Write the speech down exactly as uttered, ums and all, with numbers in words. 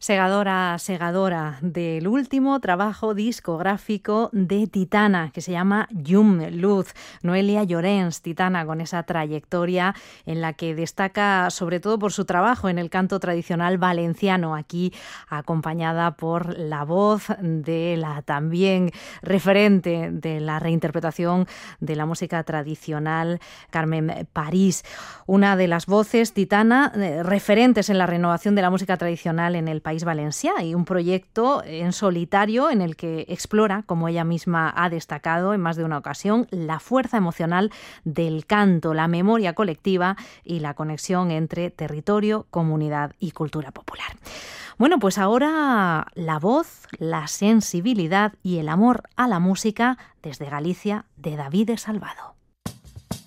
Segadora, segadora del último trabajo discográfico de Titana, que se llama Llum, Luz. Noelia Llorens, Titana, con esa trayectoria en la que destaca sobre todo por su trabajo en el canto tradicional valenciano, aquí acompañada por la voz de la también referente de la reinterpretación de la música tradicional, Carmen París. Una de las voces, Titana, eh, referentes en la renovación de la música tradicional en el país Valencia, y un proyecto en solitario en el que explora, como ella misma ha destacado en más de una ocasión, la fuerza emocional del canto, la memoria colectiva y la conexión entre territorio, comunidad y cultura popular. Bueno, pues ahora la voz, la sensibilidad y el amor a la música desde Galicia de David Salvado.